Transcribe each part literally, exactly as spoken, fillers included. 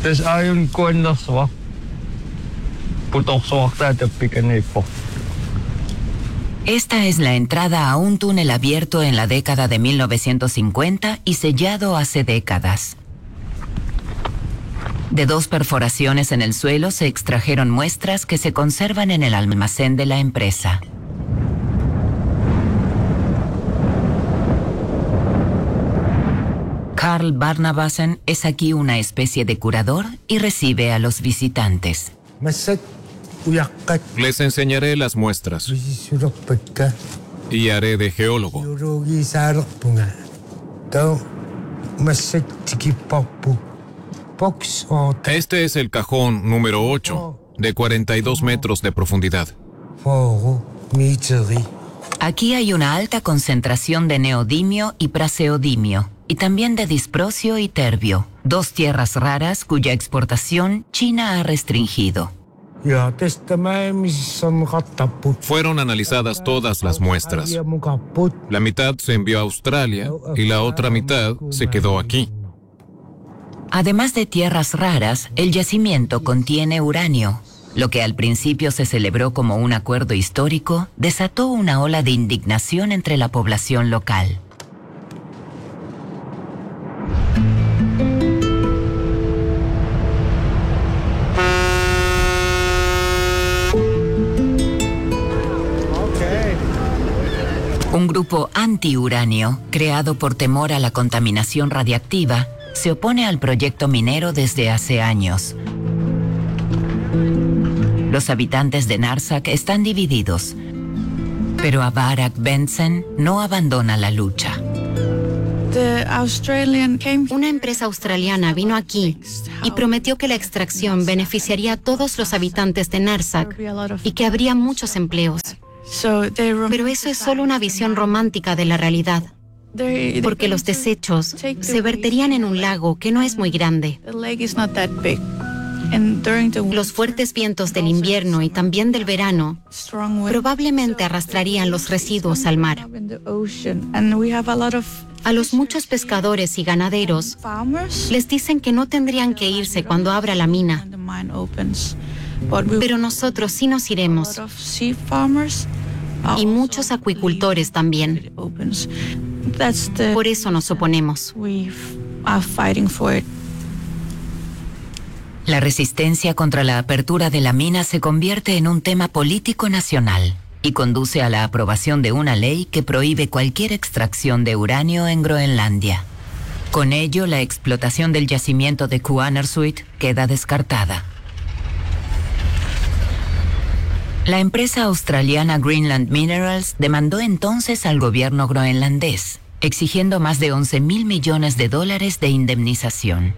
Esta es la entrada a un túnel abierto en la década de mil novecientos cincuenta y sellado hace décadas. De dos perforaciones en el suelo se extrajeron muestras que se conservan en el almacén de la empresa. Carl Barnabassen es aquí una especie de curador y recibe a los visitantes. Les enseñaré las muestras y haré de geólogo. Este es el cajón número ocho, de cuarenta y dos metros de profundidad. Aquí hay una alta concentración de neodimio y praseodimio, y también de disprosio y terbio, dos tierras raras cuya exportación China ha restringido. Fueron analizadas todas las muestras. La mitad se envió a Australia y la otra mitad se quedó aquí. Además de tierras raras, el yacimiento contiene uranio. Lo que al principio se celebró como un acuerdo histórico, desató una ola de indignación entre la población local. Un grupo anti-uranio, creado por temor a la contaminación radiactiva, se opone al proyecto minero desde hace años. Los habitantes de Narsaq están divididos, pero Barak Benson no abandona la lucha. Una empresa australiana vino aquí y prometió que la extracción beneficiaría a todos los habitantes de Narsaq y que habría muchos empleos. Pero eso es solo una visión romántica de la realidad, porque los desechos se verterían en un lago que no es muy grande. Los fuertes vientos del invierno y también del verano probablemente arrastrarían los residuos al mar. A los muchos pescadores y ganaderos les dicen que no tendrían que irse cuando abra la mina. Pero nosotros sí nos iremos. Y muchos acuicultores también. Por eso nos oponemos. La resistencia contra la apertura de la mina se convierte en un tema político nacional y conduce a la aprobación de una ley que prohíbe cualquier extracción de uranio en Groenlandia. Con ello, la explotación del yacimiento de Kuannersuit queda descartada. La empresa australiana Greenland Minerals demandó entonces al gobierno groenlandés, exigiendo más de once mil millones de dólares de indemnización.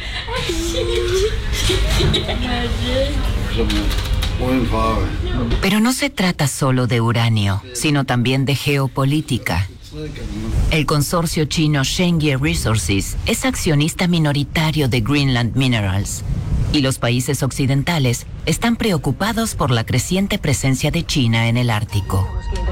Pero no se trata solo de uranio, sino también de geopolítica. El consorcio chino Shengye Resources es accionista minoritario de Greenland Minerals, y los países occidentales están preocupados por la creciente presencia de China en el Ártico.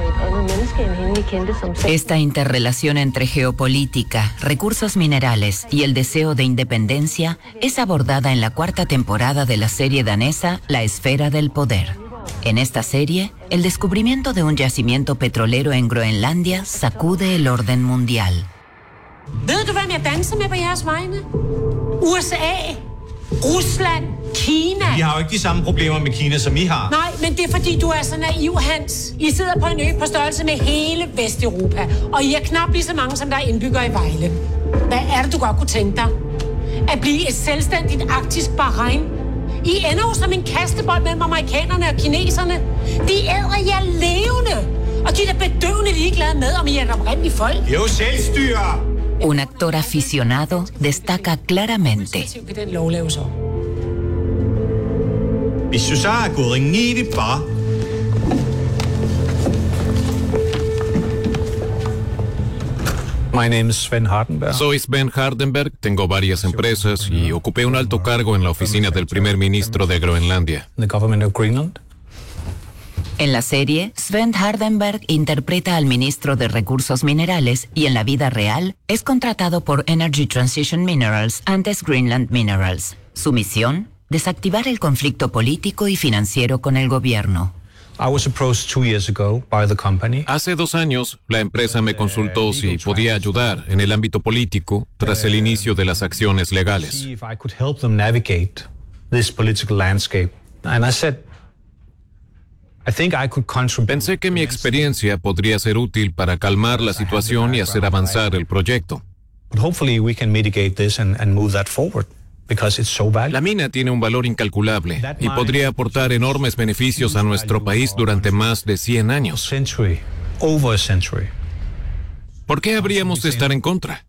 Esta interrelación entre geopolítica, recursos minerales y el deseo de independencia es abordada en la cuarta temporada de la serie danesa La Esfera del Poder. En esta serie, el descubrimiento de un yacimiento petrolero en Groenlandia sacude el orden mundial. Ved du, hvem jeg danser med på jeres vegne? U S A, Rusland, Kina. Vi har jo ikke de samme problemer med Kina, som I har. Nej, men det er fordi, du er så naiv, Hans. I sidder på en ø på størrelse med hele Vesteuropa, og I er knap lige så mange, som der er indbyggere i Vejle. Hvad er det, du godt kunne tænke dig? At blive et selvstændigt arktisk Bahrain? I ender jo som en kastebold mellem amerikanerne og kineserne. De æder jer levende, og de er bedøvende ligeglade med, om I er et oprindeligt folk. Det er jo selvstyre! Un actor aficionado destaca claramente. Hvis du så er gået en evigt bare. My name is Sven Hardenberg. Soy Sven Hardenberg, tengo varias empresas y ocupé un alto cargo en la oficina del primer ministro de Groenlandia. The government of Greenland. En la serie, Sven Hardenberg interpreta al ministro de Recursos Minerales y en la vida real es contratado por Energy Transition Minerals, antes Greenland Minerals. Su misión, desactivar el conflicto político y financiero con el gobierno. I was approached two years ago by the company. Hace dos años, la empresa me consultó si podía ayudar en el ámbito político tras el inicio de las acciones legales. See if I could help them navigate this political landscape. And I said, I think I could contribute. Pensé que mi experiencia podría ser útil para calmar la situación y hacer avanzar el proyecto. But hopefully we can mitigate this and, and move that forward. Because it's so valuable. La mina tiene un valor incalculable y podría aportar enormes beneficios a nuestro país durante más de cien años. Century, over a century. ¿Por qué habríamos de estar en contra?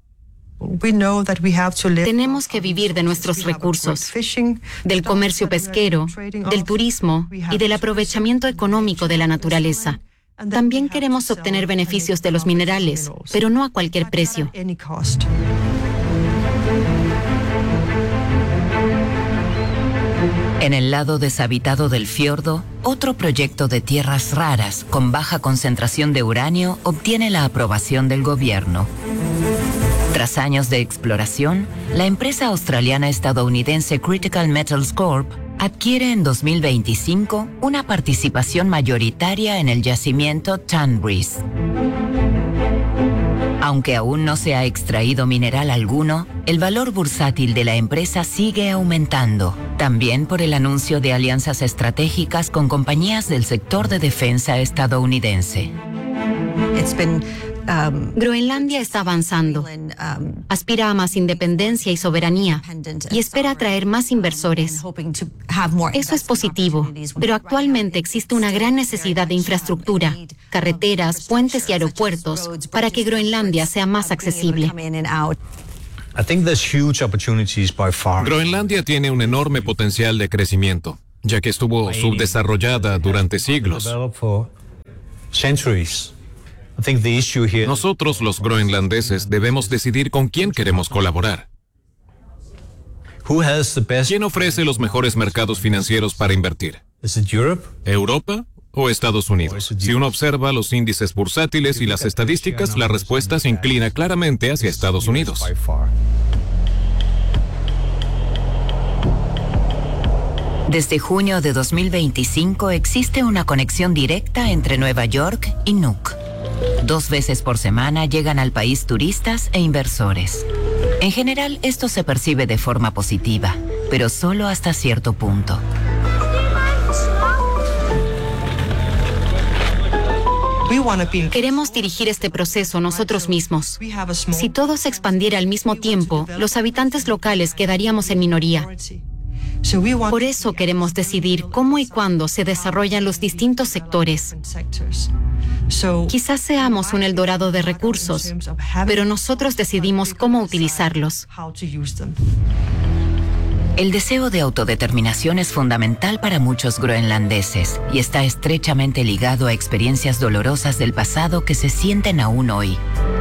Tenemos que vivir de nuestros recursos, del comercio pesquero, del turismo y del aprovechamiento económico de la naturaleza. También queremos obtener beneficios de los minerales, pero no a cualquier precio. En el lado deshabitado del fiordo, otro proyecto de tierras raras con baja concentración de uranio obtiene la aprobación del gobierno. Tras años de exploración, la empresa australiana estadounidense Critical Metals Corp adquiere en dos mil veinticinco una participación mayoritaria en el yacimiento Tanbreez. Aunque aún no se ha extraído mineral alguno, el valor bursátil de la empresa sigue aumentando, también por el anuncio de alianzas estratégicas con compañías del sector de defensa estadounidense. Groenlandia está avanzando, aspira a más independencia y soberanía y espera atraer más inversores. Eso es positivo, pero actualmente existe una gran necesidad de infraestructura, carreteras, puentes y aeropuertos para que Groenlandia sea más accesible. I think there's huge opportunities by far. Groenlandia tiene un enorme potencial de crecimiento, ya que estuvo subdesarrollada durante siglos. Nosotros, los groenlandeses, debemos decidir con quién queremos colaborar. ¿Quién ofrece los mejores mercados financieros para invertir? ¿Europa o Estados Unidos? Si uno observa los índices bursátiles y las estadísticas, la respuesta se inclina claramente hacia Estados Unidos. Desde junio de dos mil veinticinco existe una conexión directa entre Nueva York y Nuuk. Dos veces por semana llegan al país turistas e inversores. En general, esto se percibe de forma positiva, pero solo hasta cierto punto. Queremos dirigir este proceso nosotros mismos. Si todo se expandiera al mismo tiempo, los habitantes locales quedaríamos en minoría. Por eso queremos decidir cómo y cuándo se desarrollan los distintos sectores. Quizás seamos un Eldorado de recursos, pero nosotros decidimos cómo utilizarlos. El deseo de autodeterminación es fundamental para muchos groenlandeses y está estrechamente ligado a experiencias dolorosas del pasado que se sienten aún hoy.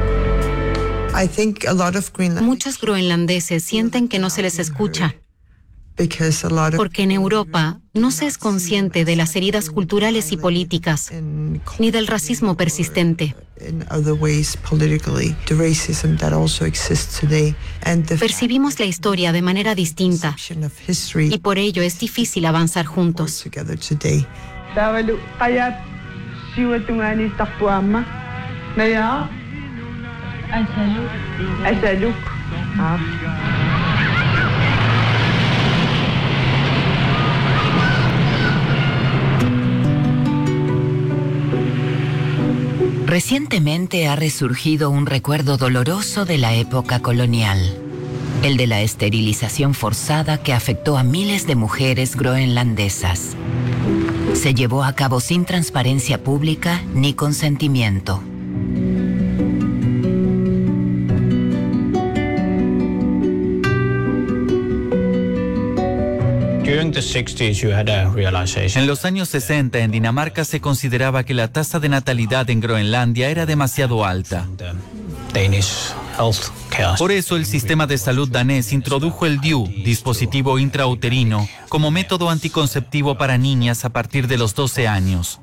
Muchos groenlandeses sienten que no se les escucha, porque en Europa no se es consciente de las heridas culturales y políticas, ni del racismo persistente. Percibimos la historia de manera distinta y por ello es difícil avanzar juntos. Recientemente ha resurgido un recuerdo doloroso de la época colonial, el de la esterilización forzada que afectó a miles de mujeres groenlandesas. Se llevó a cabo sin transparencia pública ni consentimiento. En los años sesenta, en Dinamarca se consideraba que la tasa de natalidad en Groenlandia era demasiado alta. Por eso el sistema de salud danés introdujo el D I U, dispositivo intrauterino, como método anticonceptivo para niñas a partir de los doce años.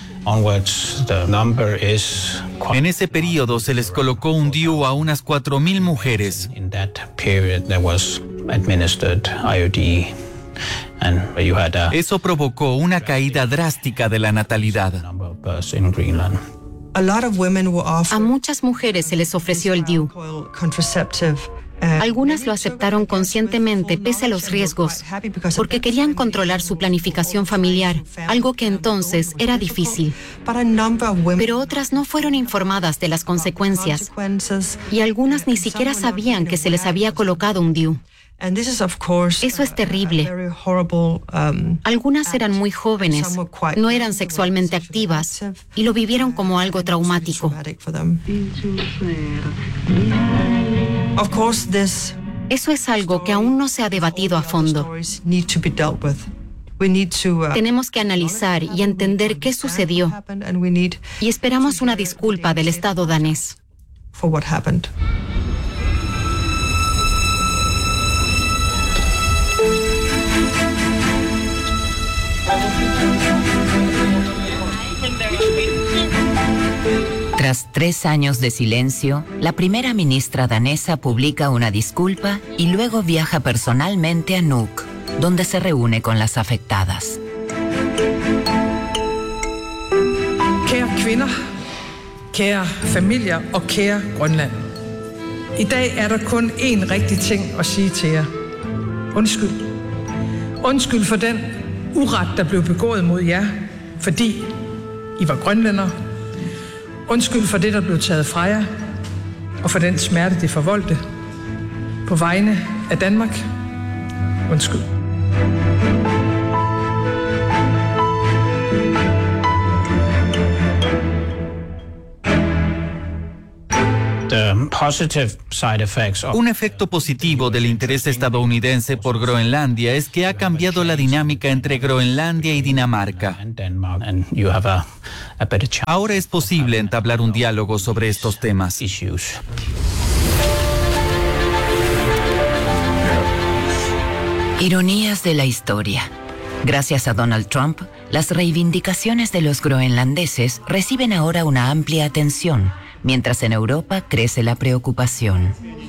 En ese periodo se les colocó un D I U a unas cuatro mil mujeres. administered I O D. And you had a Eso provocó una caída drástica de la natalidad. number of births in Greenland. A lot of women were A offered muchas mujeres se les ofreció el D I U. coil contraceptive. Algunas lo aceptaron conscientemente pese a los riesgos, porque querían controlar su planificación familiar, algo que entonces era difícil. Pero otras no fueron informadas de las consecuencias y algunas ni siquiera sabían que se les había colocado un D I U. Eso es terrible. Algunas eran muy jóvenes, no eran sexualmente activas y lo vivieron como algo traumático. Eso es algo que aún no se ha debatido a fondo. Tenemos que analizar y entender qué sucedió y esperamos una disculpa del Estado danés. Tras tres años de silencio, la primera ministra danesa publica una disculpa y luego viaja personalmente a Nuuk, donde se reúne con las afectadas. Kære kvinder, kære familier og kære Grønland. I dag er der kun én rigtig ting at sige til jer. Undskyld. Undskyld for den uret, der blev begået mod jer, fordi I var grønlændere. Undskyld for det, der blev taget fra jer, og for den smerte, det forvoldte. På vegne af Danmark. Undskyld. Un efecto positivo del interés estadounidense por Groenlandia es que ha cambiado la dinámica entre Groenlandia y Dinamarca. Ahora es posible entablar un diálogo sobre estos temas. Ironías de la historia. Gracias a Donald Trump, las reivindicaciones de los groenlandeses reciben ahora una amplia atención, mientras en Europa crece la preocupación.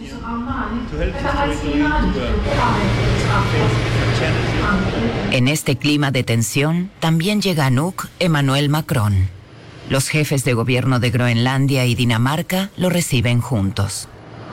En este clima de tensión, también llega a Nuuk Emmanuel Macron. Los jefes de gobierno de Groenlandia y Dinamarca lo reciben juntos.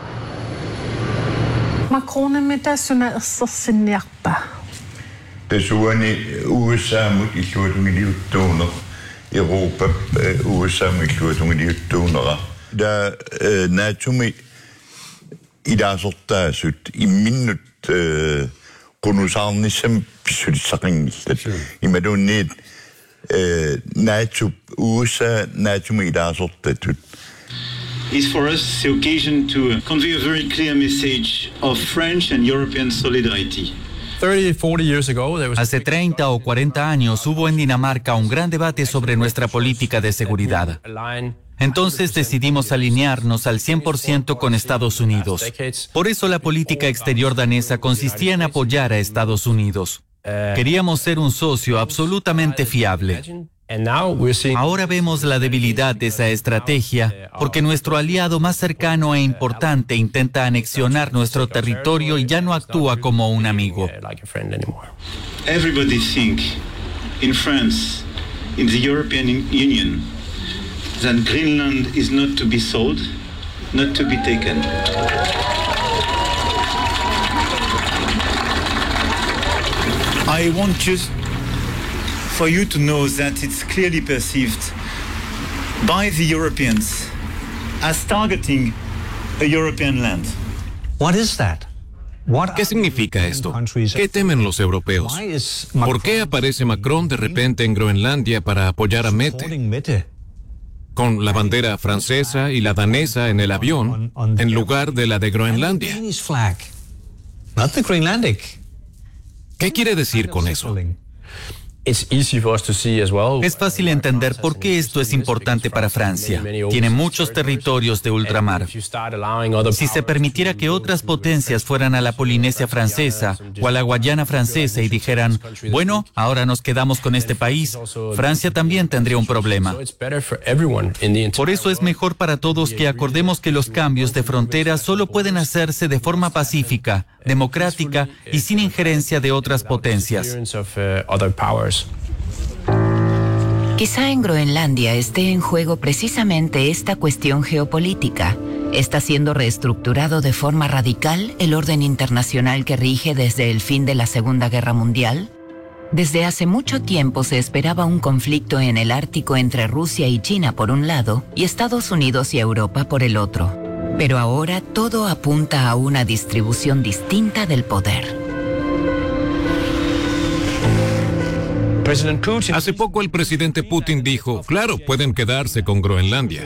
Macron mitä sinä sossinjappa. Desuden U S A mutlutungen liuttuuner Europa U S A mutlutungen liuttuunera. Da natumi idaasortaasut imminnut qunusarnissam pissulissaqingillat. Imaluunniit NATO U S A natumi idaasortatut. Is for us the occasion to convey a very clear message of French and European solidarity. Hace treinta o cuarenta años hubo en Dinamarca un gran debate sobre nuestra política de seguridad. Entonces decidimos alinearnos al cien por ciento con Estados Unidos. Por eso la política exterior danesa consistía en apoyar a Estados Unidos. Queríamos ser un socio absolutamente fiable. Ahora vemos la debilidad de esa estrategia porque nuestro aliado más cercano e importante intenta anexionar nuestro territorio y ya no actúa como un amigo. Everybody think in France, in the European Union, that Greenland is not to be sold, not to be taken. I want just for you to know that it's clearly perceived by the Europeans as targeting a European land. What is that? ¿Qué significa esto? ¿Qué temen los europeos? ¿Por qué aparece Macron de repente en Groenlandia para apoyar a Mette? Con la bandera francesa y la danesa en el avión, en lugar de la de Groenlandia. ¿Qué quiere decir con eso? Es fácil entender por qué esto es importante para Francia. Tiene muchos territorios de ultramar. Si se permitiera que otras potencias fueran a la Polinesia francesa o a la Guayana francesa y dijeran, bueno, ahora nos quedamos con este país, Francia también tendría un problema. Por eso es mejor para todos que acordemos que los cambios de frontera solo pueden hacerse de forma pacífica, democrática y sin injerencia de otras potencias. Quizá en Groenlandia esté en juego precisamente esta cuestión geopolítica. Está siendo reestructurado de forma radical el orden internacional que rige desde el fin de la Segunda Guerra Mundial. Desde hace mucho tiempo se esperaba un conflicto en el Ártico entre Rusia y China por un lado y Estados Unidos y Europa por el otro. Pero ahora todo apunta a una distribución distinta del poder. Hace poco el presidente Putin dijo, claro, pueden quedarse con Groenlandia.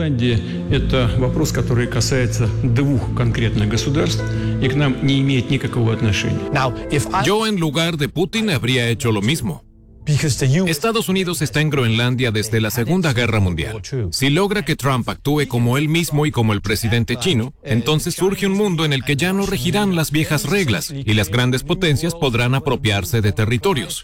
Yo en lugar de Putin habría hecho lo mismo. Estados Unidos está en Groenlandia desde la Segunda Guerra Mundial. Si logra que Trump actúe como él mismo y como el presidente chino, entonces surge un mundo en el que ya no regirán las viejas reglas y las grandes potencias podrán apropiarse de territorios.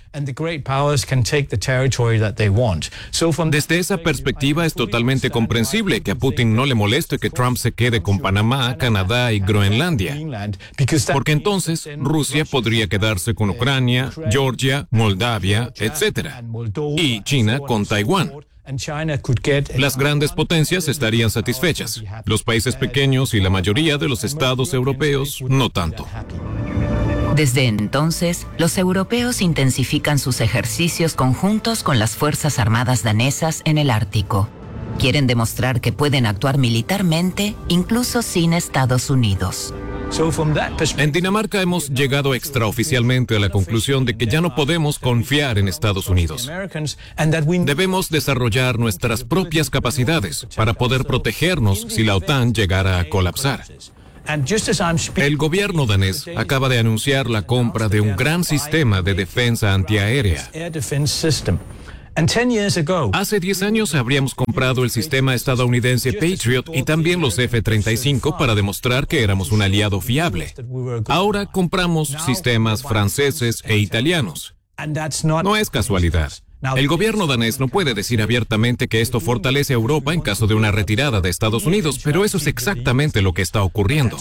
Desde esa perspectiva es totalmente comprensible que a Putin no le moleste que Trump se quede con Panamá, Canadá y Groenlandia, porque entonces Rusia podría quedarse con Ucrania, Georgia, Moldavia, etcétera, y China con Taiwán. Las grandes potencias estarían satisfechas. Los países pequeños y la mayoría de los estados europeos no tanto. Desde entonces, los europeos intensifican sus ejercicios conjuntos con las Fuerzas Armadas danesas en el Ártico. Quieren demostrar que pueden actuar militarmente incluso sin Estados Unidos. En Dinamarca hemos llegado extraoficialmente a la conclusión de que ya no podemos confiar en Estados Unidos. Debemos desarrollar nuestras propias capacidades para poder protegernos si la OTAN llegara a colapsar. El gobierno danés acaba de anunciar la compra de un gran sistema de defensa antiaérea. Hace diez años habríamos comprado el sistema estadounidense Patriot y también los F treinta y cinco para demostrar que éramos un aliado fiable. Ahora compramos sistemas franceses e italianos. No es casualidad. El gobierno danés no puede decir abiertamente que esto fortalece a Europa en caso de una retirada de Estados Unidos, pero eso es exactamente lo que está ocurriendo.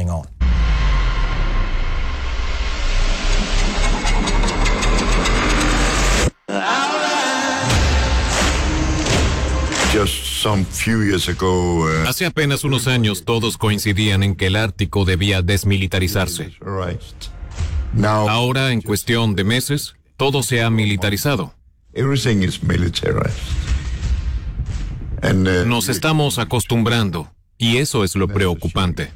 Hace apenas unos años todos coincidían en que el Ártico debía desmilitarizarse. Ahora, en cuestión de meses, todo se ha militarizado. Nos estamos acostumbrando, y eso es lo preocupante.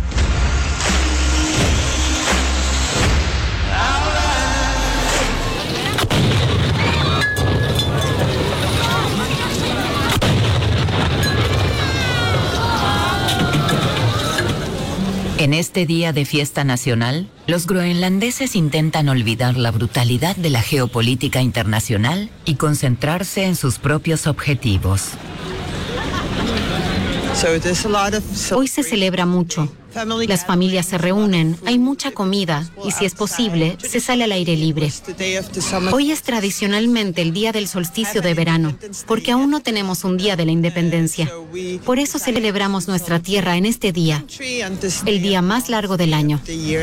En este día de fiesta nacional, los groenlandeses intentan olvidar la brutalidad de la geopolítica internacional y concentrarse en sus propios objetivos. Hoy se celebra mucho. Las familias se reúnen, hay mucha comida y, si es posible, se sale al aire libre. Hoy es tradicionalmente el día del solsticio de verano, porque aún no tenemos un día de la independencia. Por eso celebramos nuestra tierra en este día, el día más largo del año.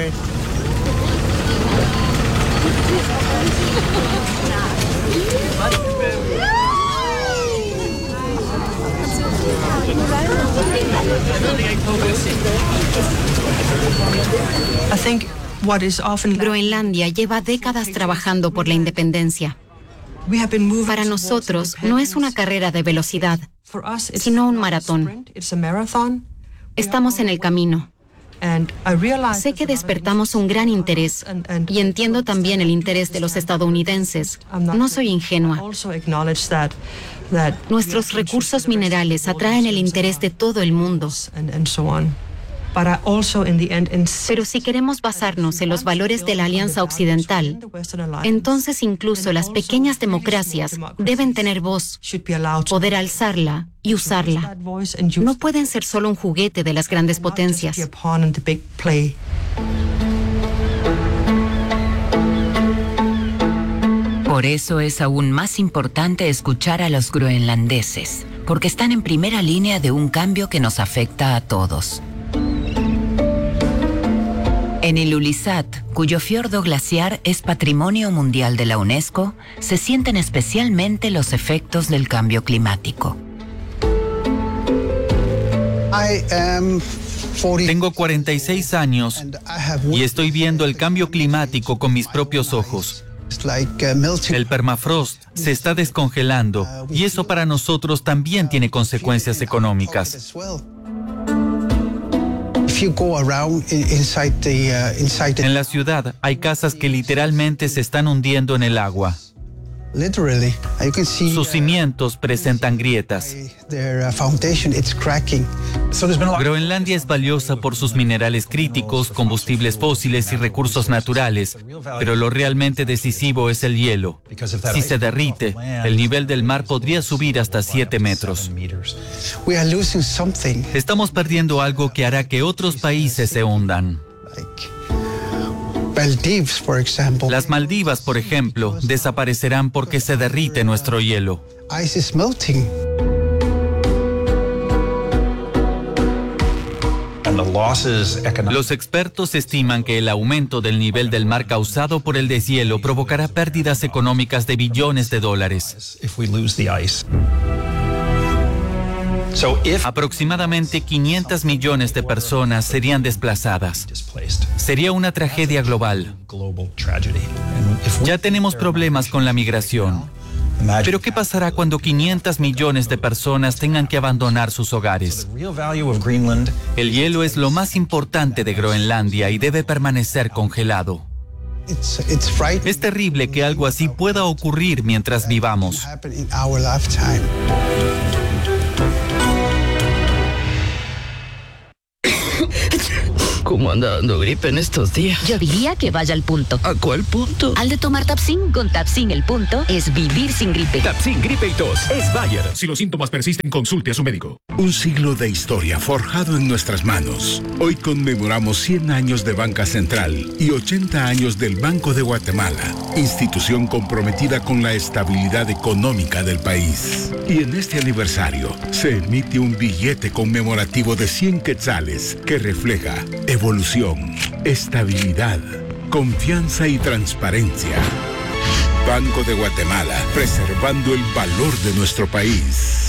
Groenlandia lleva décadas trabajando por la independencia. Para nosotros no es una carrera de velocidad, sino un maratón. Estamos en el camino. Sé que despertamos un gran interés y entiendo también el interés de los estadounidenses. No soy ingenua. Nuestros recursos minerales atraen el interés de todo el mundo. Pero si queremos basarnos en los valores de la Alianza Occidental, entonces incluso las pequeñas democracias deben tener voz, poder alzarla y usarla. No pueden ser solo un juguete de las grandes potencias. Por eso es aún más importante escuchar a los groenlandeses, porque están en primera línea de un cambio que nos afecta a todos. En Ilulissat, cuyo fiordo glaciar es Patrimonio Mundial de la UNESCO, se sienten especialmente los efectos del cambio climático. Tengo cuarenta y seis años y estoy viendo el cambio climático con mis propios ojos. El permafrost se está descongelando y eso para nosotros también tiene consecuencias económicas. En la ciudad hay casas que literalmente se están hundiendo en el agua. Sus cimientos presentan grietas. Groenlandia es valiosa por sus minerales críticos, combustibles fósiles y recursos naturales, pero lo realmente decisivo es el hielo. Si se derrite, el nivel del mar podría subir hasta siete metros. Estamos perdiendo algo que hará que otros países se hundan. Las Maldivas, por ejemplo, desaparecerán porque se derrite nuestro hielo. Los expertos estiman que el aumento del nivel del mar causado por el deshielo provocará pérdidas económicas de billones de dólares. Aproximadamente quinientos millones de personas serían desplazadas. Sería una tragedia global. Ya tenemos problemas con la migración. Pero ¿qué pasará cuando quinientos millones de personas tengan que abandonar sus hogares? El hielo es lo más importante de Groenlandia y debe permanecer congelado. Es terrible que algo así pueda ocurrir mientras vivamos. ¿Cómo anda dando gripe en estos días? Yo diría que vaya al punto. ¿A cuál punto? Al de tomar Tapsin. Con Tapsin el punto es vivir sin gripe. Tapsin, gripe y tos. Es Bayer. Si los síntomas persisten, consulte a su médico. Un siglo de historia forjado en nuestras manos. Hoy conmemoramos cien años de Banca Central y ochenta años del Banco de Guatemala, institución comprometida con la estabilidad económica del país. Y en este aniversario se emite un billete conmemorativo de cien quetzales que refleja evolución, estabilidad, confianza y transparencia. Banco de Guatemala, preservando el valor de nuestro país.